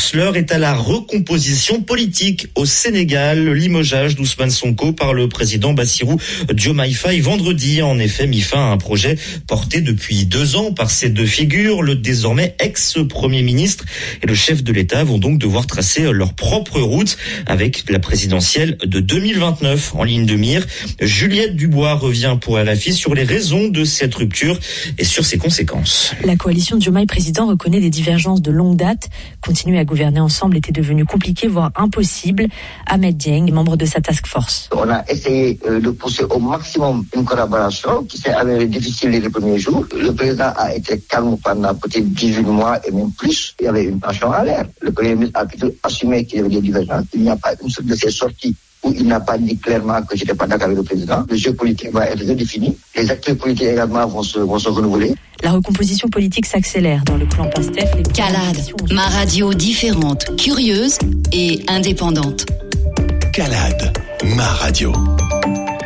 tous, l'heure est à la recomposition politique au Sénégal. Le limogeage d'Ousmane Sonko par le président Bassirou Diomaye Faye vendredi a en effet mis fin à un projet porté depuis 2 ans par ces deux figures. Le désormais ex-premier ministre et le chef de l'État vont donc devoir tracer leur propre route avec la présidentielle de 2029 en ligne de mire. Juliette Dubois revient pour RFI sur les raisons de cette rupture et sur ses conséquences. La coalition Diomaye président reconnaît des divergences de longue date. Continuer à gouverner ensemble était devenu compliqué, voire impossible. Ahmed Dieng est membre de sa task force. On a essayé de pousser au maximum une collaboration qui s'est avérée difficile les premiers jours. Le président a été calme pendant peut-être 18 mois et même plus. Il y avait une tension à l'air. Le premier ministre a plutôt assumé qu'il y avait des divergences. Il n'y a pas une seule de ces sorties où il n'a pas dit clairement que je n'étais pas d'accord avec le président. Le jeu politique va être redéfini. Les acteurs politiques également vont se renouveler. La recomposition politique s'accélère dans le clan PASTEF. Calade, ma radio différente, curieuse et indépendante. Calade, ma radio.